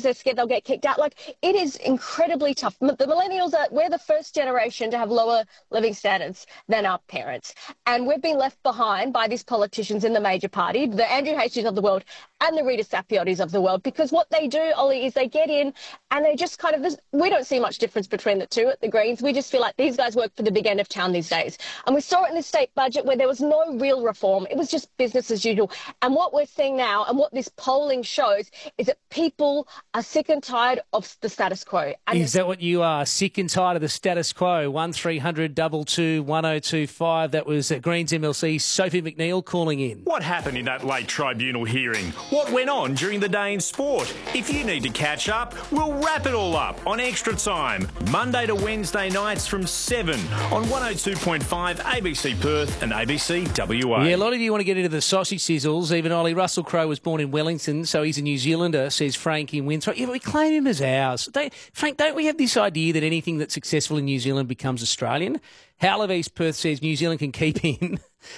they're scared they'll get kicked out. Like, it is incredibly tough. The millennials, we're the first generation to have lower living standards than our parents. And we've been left behind by these politicians in the major party, the Andrew Hastings of the world and the Rita Sapiotis of the world, because what they do, Ollie, is they get in and they just kind of, we don't see much difference between the two at the Greens. We just feel like these guys work for the big end of town these days. And we saw it in the state budget where there was no real reform. It was just business as usual. And what we're seeing now and what this polling shows is that people are sick and tired of the status quo. And is that what you are? Sick and tired of the status quo? 1300 22 1025. That was Greens MLC Sophie McNeil calling in. What happened in that late tribunal hearing? What went on during the day in sport? If you need to catch up, we'll wrap it all up on Extra Time, Monday to Wednesday nights from 7 on 102.5 ABC Perth and ABC WA. Yeah, a lot of you want to get into the sausage sizzles. Even Ollie Russell Crowe was born in Wellington, so he's a New Zealander, says Frank in Winthrop. Yeah, but we claim him as ours. Frank, don't we have this idea that anything that's successful in New Zealand becomes Australian? Hal of East Perth says New Zealand can keep him.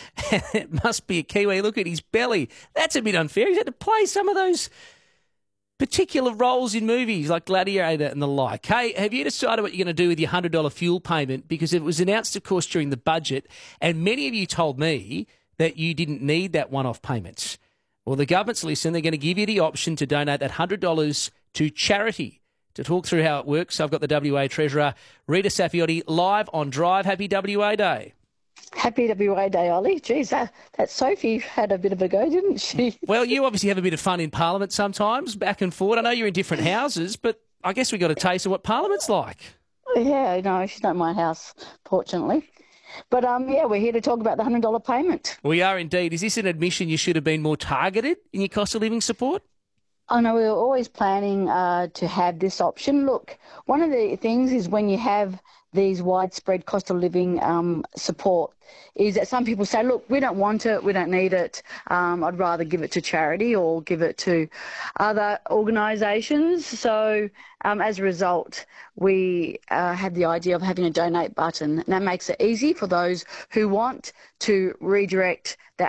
It must be a Kiwi. Look at his belly. That's a bit unfair. He's had to play some of those particular roles in movies like Gladiator and the like. Hey, have you decided what you're going to do with your $100 fuel payment? Because it was announced, of course, during the budget, and many of you told me that you didn't need that one-off payment. Well, the government's listened. They're going to give you the option to donate that $100 to charity. To talk through how it works, I've got the WA Treasurer, Rita Sapiotti, live on Drive. Happy WA Day. Happy WA Day, Ollie. Geez, that Sophie had a bit of a go, didn't she? Well, you obviously have a bit of fun in Parliament sometimes, back and forward. I know you're in different houses, but I guess we got a taste of what Parliament's like. Yeah, no, she's not my house, fortunately. But, yeah, we're here to talk about the $100 payment. We are indeed. Is this an admission you should have been more targeted in your cost of living support? I know we were always planning to have this option. Look, one of the things is when you have these widespread cost of living support is that some people say, look, we don't want it, we don't need it, I'd rather give it to charity or give it to other organisations. So as a result, we had the idea of having a donate button, and that makes it easy for those who want to redirect that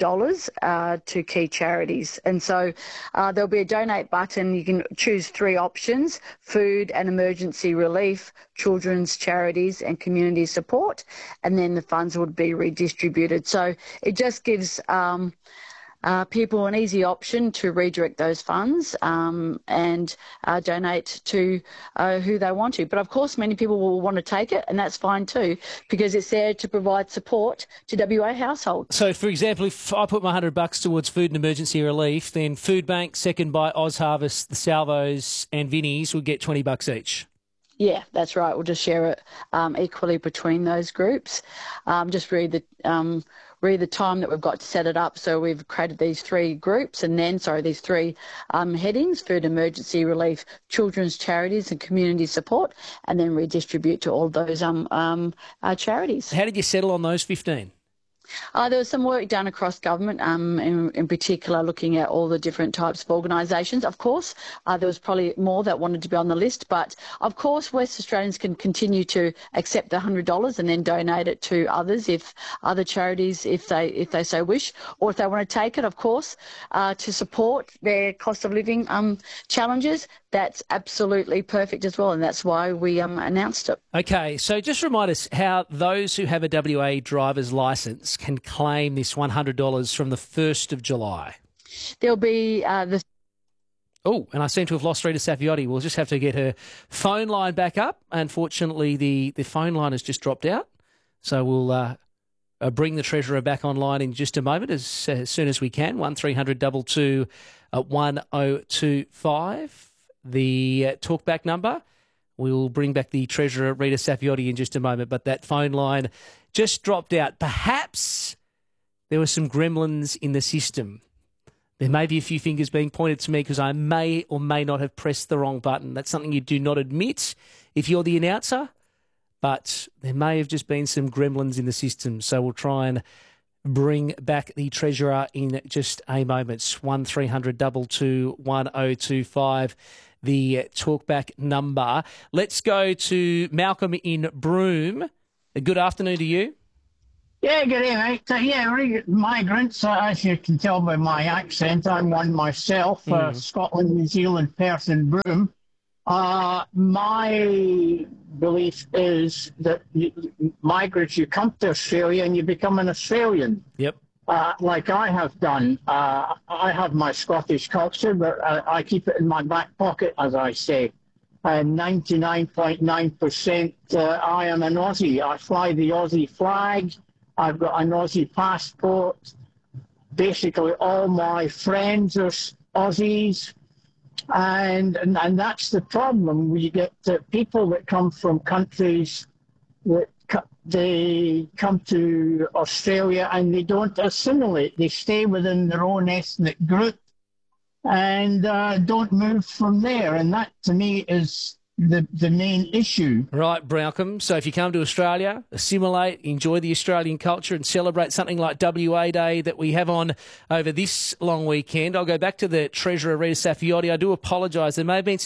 $100 to key charities. And so there'll be a donate button. You can choose three options: food and emergency relief, children's charities and community support, and then the funds would be redistributed. So it just gives people an easy option to redirect those funds and donate to who they want to. But of course, many people will want to take it, and that's fine too, because it's there to provide support to WA households. So, for example, if I put my $100 towards food and emergency relief, then Food Bank, second by Oz Harvest, the Salvos and Vinnies would get $20 each. Yeah, that's right. We'll just share it equally between those groups. Just read the time that we've got to set it up. So we've created these three groups these three headings: food, emergency relief, children's charities and community support, and then redistribute to all those charities. How did you settle on those 15? There was some work done across government, in particular looking at all the different types of organisations. Of course, there was probably more that wanted to be on the list, but of course West Australians can continue to accept the $100 and then donate it to others, if other charities, if they so wish, or if they want to take it, of course, to support their cost of living challenges. That's absolutely perfect as well, and that's why we announced it. Okay, so just remind us how those who have a WA driver's licence can claim this $100 from the 1st of July. There'll be Oh, and I seem to have lost Rita Sapiotti. We'll just have to get her phone line back up. Unfortunately, the phone line has just dropped out, so we'll bring the Treasurer back online in just a moment as soon as we can. 1300 22 1025. The talkback number. We'll bring back the Treasurer, Rita Sapiotti, in just a moment, but that phone line just dropped out. Perhaps there were some gremlins in the system. There may be a few fingers being pointed to me because I may or may not have pressed the wrong button. That's something you do not admit if you're the announcer, but there may have just been some gremlins in the system. So we'll try and bring back the Treasurer in just a moment. 1300 22 1025. The talkback number. Let's go to Malcolm in Broome. Good afternoon to you. Yeah, good day, mate. Migrants, as you can tell by my accent, I'm one myself, Scotland, New Zealand, Perth and Broome. My belief is that migrants, you come to Australia and you become an Australian. Yep. Like I have done. I have my Scottish culture, but I keep it in my back pocket, as I say. And 99.9%, I am an Aussie. I fly the Aussie flag. I've got an Aussie passport. Basically, all my friends are Aussies. And that's the problem. We get people that come from countries that they come to Australia and they don't assimilate. They stay within their own ethnic group and don't move from there. And that, to me, is the main issue. Right, Malcolm. So if you come to Australia, assimilate, enjoy the Australian culture and celebrate something like WA Day that we have on over this long weekend. I'll go back to the Treasurer, Rita Saffioti. I do apologise. There may have been some